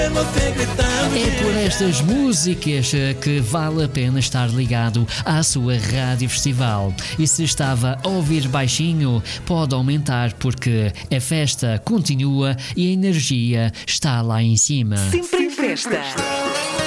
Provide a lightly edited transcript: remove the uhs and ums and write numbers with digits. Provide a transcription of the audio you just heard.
É por estas músicas que vale a pena estar ligado à sua Rádio Festival. E se estava a ouvir baixinho, pode aumentar porque a festa continua e a energia está lá em cima. Sempre em festa.